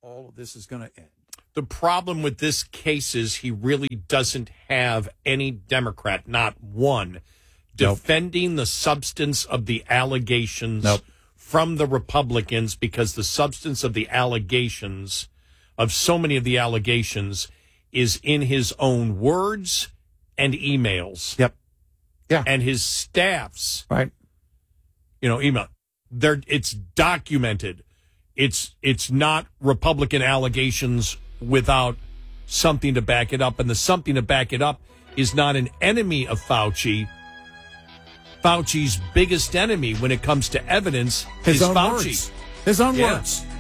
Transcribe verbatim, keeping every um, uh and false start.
all of this is going to end. The problem with this case is he really doesn't have any Democrat, not one, defending nope. the substance of the allegations nope. from the Republicans, because the substance of the allegations, of so many of the allegations, is in his own words and emails. Yep. Yeah. And his staff's, right. you know, email. They're, it's documented. It's it's not Republican allegations without something to back it up. And the something to back it up is not an enemy of Fauci. Fauci's biggest enemy when it comes to evidence his is own Fauci. Words. His own yeah. words.